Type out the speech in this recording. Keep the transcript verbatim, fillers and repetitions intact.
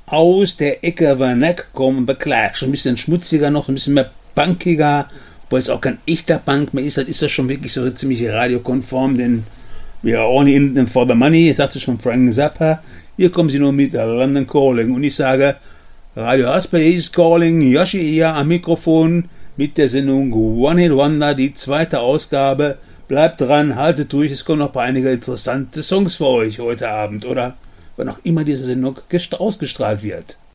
aus der Ecke Werneck kommen, beklar, schon ein bisschen schmutziger noch, ein bisschen mehr punkiger, wo es auch kein echter Punk mehr ist, dann ist das schon wirklich so ziemlich radiokonform, denn we are only in them for the money, sagte schon Frank Zappa, hier kommen sie nur mit London Calling und ich sage, Radio Asper is calling, Yoshi hier am Mikrofon mit der Sendung One Hit Wonder, die zweite Ausgabe, bleibt dran, haltet durch, es kommen noch ein paar einige interessante Songs für euch heute Abend oder wann auch immer diese Sendung ausgestrahlt wird.